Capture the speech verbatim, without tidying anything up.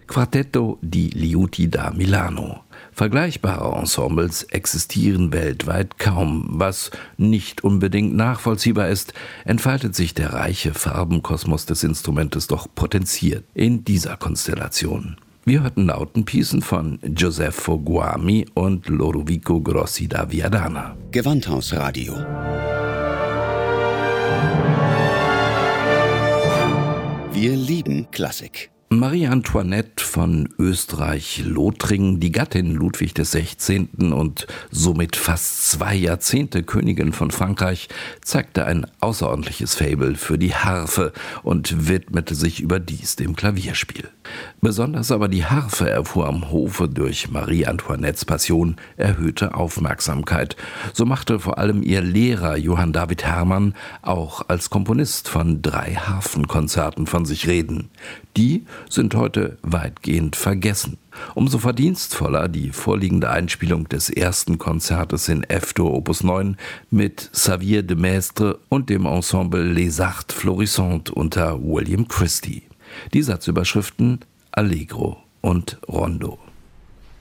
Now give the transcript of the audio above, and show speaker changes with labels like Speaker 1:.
Speaker 1: Quartetto di Liuti da Milano. Vergleichbare Ensembles existieren weltweit kaum. Was nicht unbedingt nachvollziehbar ist, entfaltet sich der reiche Farbenkosmos des Instrumentes doch potenziert in dieser Konstellation. Wir hörten Lautenpiecen von Joseph Guami und Lodovico Grossi da Viadana.
Speaker 2: Gewandhausradio. Wir lieben Klassik.
Speaker 1: Marie Antoinette von Österreich-Lothringen, die Gattin Ludwig des Sechzehnten und somit fast zwei Jahrzehnte Königin von Frankreich, zeigte ein außerordentliches Faible für die Harfe und widmete sich überdies dem Klavierspiel. Besonders aber die Harfe erfuhr am Hofe durch Marie Antoinettes Passion erhöhte Aufmerksamkeit. So machte vor allem ihr Lehrer Johann David Hermann auch als Komponist von drei Harfenkonzerten von sich reden. Die sind heute weitgehend vergessen. Umso verdienstvoller die vorliegende Einspielung des ersten Konzertes in F-Dur Opus neun mit Xavier de Maistre und dem Ensemble Les Arts Florissantes unter William Christie. Die Satzüberschriften Allegro und Rondo.